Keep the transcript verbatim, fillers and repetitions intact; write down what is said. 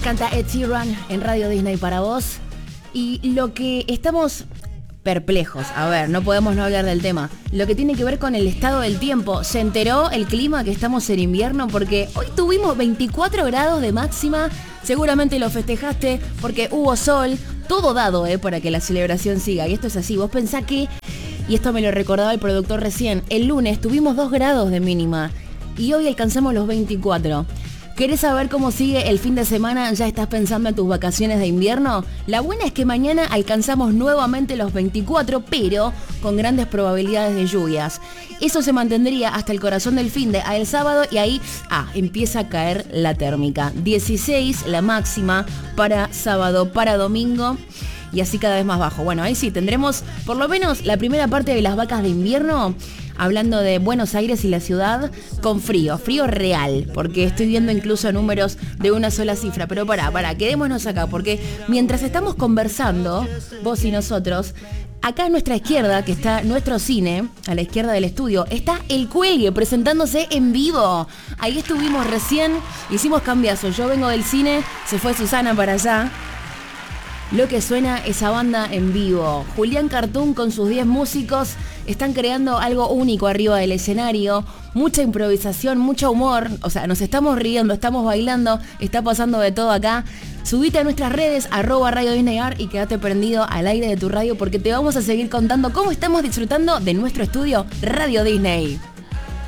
Canta Ed Sheeran en Radio Disney para vos. Y lo que estamos perplejos, a ver, no podemos no hablar del tema, lo que tiene que ver con el estado del tiempo. ¿Se enteró el clima que estamos en invierno? Porque hoy tuvimos veinticuatro grados de máxima. Seguramente lo festejaste porque hubo sol. Todo dado, eh, para que la celebración siga. Y esto es así. Vos pensá que, y esto me lo recordaba el productor recién, el lunes tuvimos dos grados de mínima y hoy alcanzamos los veinticuatro. ¿Querés saber cómo sigue el fin de semana? ¿Ya estás pensando en tus vacaciones de invierno? La buena es que mañana alcanzamos nuevamente los veinticuatro, pero con grandes probabilidades de lluvias. Eso se mantendría hasta el corazón del fin de a el sábado y ahí ah, empieza a caer la térmica. dieciséis la máxima para sábado, para domingo. Y así cada vez más bajo. Bueno, ahí sí, tendremos por lo menos la primera parte de las vacas de invierno, hablando de Buenos Aires y la ciudad, con frío, frío real, porque estoy viendo incluso números de una sola cifra. Pero pará, pará, quedémonos acá, porque mientras estamos conversando, vos y nosotros, acá a nuestra izquierda, que está nuestro cine, a la izquierda del estudio, está El Cuelgue presentándose en vivo. Ahí estuvimos recién, hicimos cambiazo. Yo vengo del cine, se fue Susana para allá. Lo que suena esa banda en vivo. Julián Cartoon con sus diez músicos están creando algo único arriba del escenario. Mucha improvisación, mucho humor. O sea, nos estamos riendo, estamos bailando, está pasando de todo acá. Subite a nuestras redes, arroba Radio Disney Art, y quédate prendido al aire de tu radio porque te vamos a seguir contando cómo estamos disfrutando de nuestro estudio Radio Disney.